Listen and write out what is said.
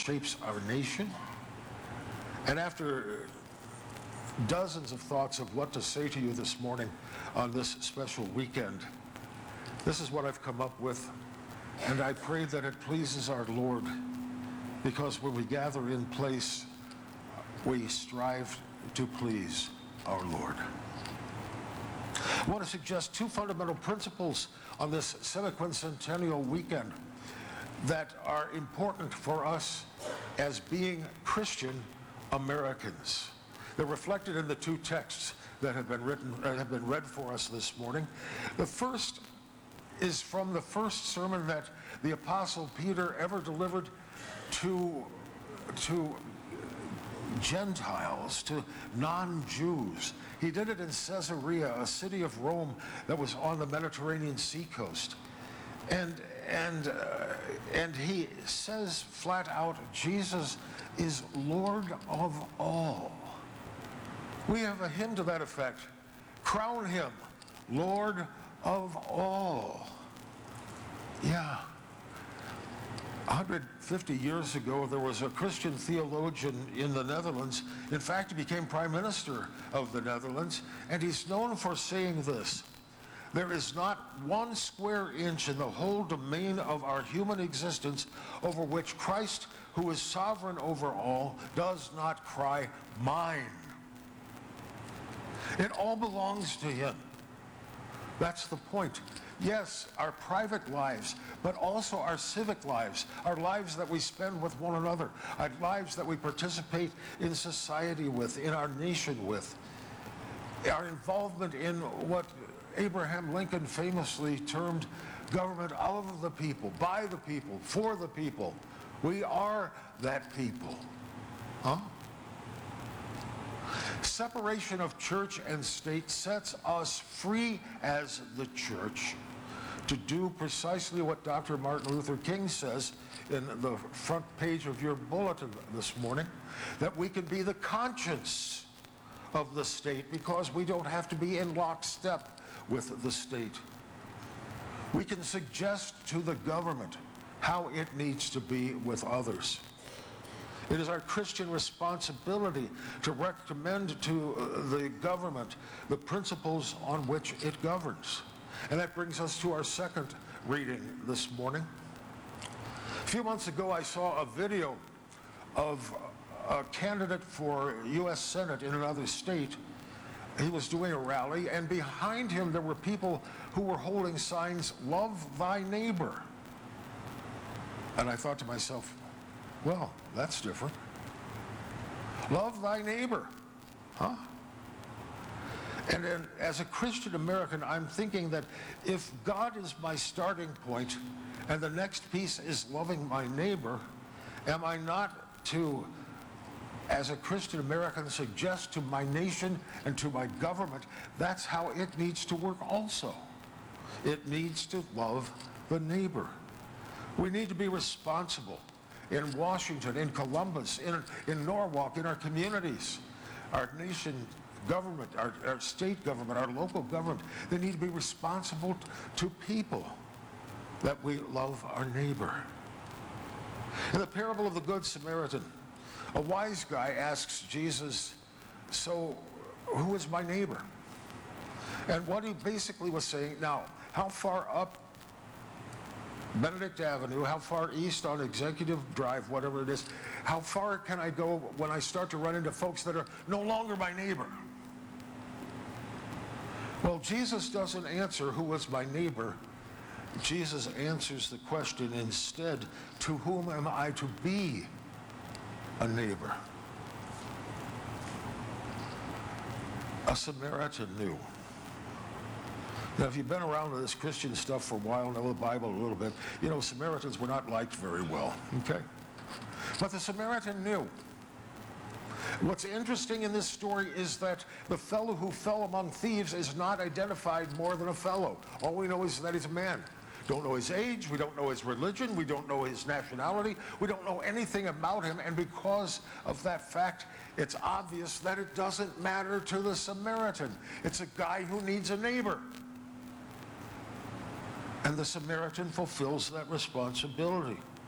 shapes our nation. And after dozens of thoughts of what to say to you this morning on this special weekend, this is what I've come up with. And I pray that it pleases our Lord, because when we gather in place, we strive to please our Lord. I want to suggest two fundamental principles on this semiquincentennial weekend that are important for us as being Christian Americans. They're reflected in the two texts that have been read for us this morning. The first is from the first sermon that the Apostle Peter ever delivered to Gentiles, to non-Jews. He did it in Caesarea, a city of Rome that was on the Mediterranean Sea coast. And he says flat out, Jesus is Lord of all. We have a hymn to that effect. Crown him Lord of all. Yeah. 150 years ago, there was a Christian theologian in the Netherlands. In fact, he became Prime Minister of the Netherlands, and he's known for saying this: there is not 1 square inch in the whole domain of our human existence over which Christ, who is sovereign over all, does not cry, mine. It all belongs to him. That's the point. Yes, our private lives, but also our civic lives, our lives that we spend with one another, our lives that we participate in society with, in our nation with, our involvement in what Abraham Lincoln famously termed government of the people, by the people, for the people. We are that people. Huh? Separation of church and state sets us free as the church to do precisely what Dr. Martin Luther King says in the front page of your bulletin this morning, that we can be the conscience of the state because we don't have to be in lockstep with the state. We can suggest to the government how it needs to be with others. It is our Christian responsibility to recommend to the government the principles on which it governs. And that brings us to our second reading this morning. A few months ago, I saw a video of a candidate for U.S. Senate in another state. He was doing a rally, and behind him there were people who were holding signs, "Love thy neighbor." And I thought to myself, well, that's different. Love thy neighbor. Huh? And then, as a Christian American, I'm thinking that if God is my starting point and the next piece is loving my neighbor, am I not to, as a Christian American, suggest to my nation and to my government that's how it needs to work also? It needs to love the neighbor. We need to be responsible in Washington, in Columbus, in Norwalk, in our communities, our nation government, our state government, our local government. They need to be responsible to people, that we love our neighbor. In the parable of the Good Samaritan, a wise guy asks Jesus, so who is my neighbor? And what he basically was saying, now, how far up Benedict Avenue, how far east on Executive Drive, whatever it is, how far can I go when I start to run into folks that are no longer my neighbor? Well, Jesus doesn't answer who is my neighbor. Jesus answers the question instead, to whom am I to be a neighbor? A Samaritan knew. Now, if you've been around this Christian stuff for a while, know the Bible a little bit, you know Samaritans were not liked very well, okay? But the Samaritan knew. What's interesting in this story is that the fellow who fell among thieves is not identified more than a fellow. All we know is that he's a man. Don't know his age, we don't know his religion, we don't know his nationality, we don't know anything about him, and because of that fact, it's obvious that it doesn't matter to the Samaritan. It's a guy who needs a neighbor. And the Samaritan fulfills that responsibility.